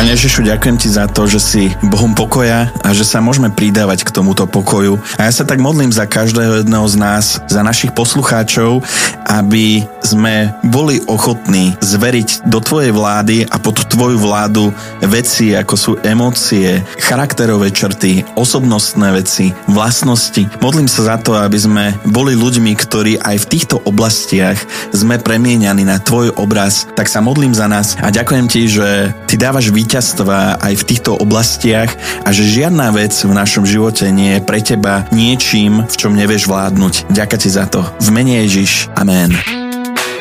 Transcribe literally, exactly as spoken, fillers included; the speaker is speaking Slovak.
Pane Ježišu, ďakujem ti za to, že si Bohom pokoja a že sa môžeme pridávať k tomuto pokoju. A ja sa tak modlím za každého jedného z nás, za našich poslucháčov, aby sme boli ochotní zveriť do tvojej vlády a pod tvoju vládu veci, ako sú emócie, charakterové črty, osobnostné veci, vlastnosti. Modlím sa za to, aby sme boli ľuďmi, ktorí aj v týchto oblastiach sme premieňaní na tvoj obraz. Tak sa modlím za nás a ďakujem ti, že ty dávaš víťazstva aj v týchto oblastiach a že žiadna vec v našom živote nie je pre teba niečím, v čom nevieš vládnuť. Ďakujem ti za to. V mene Ježiš. Amen.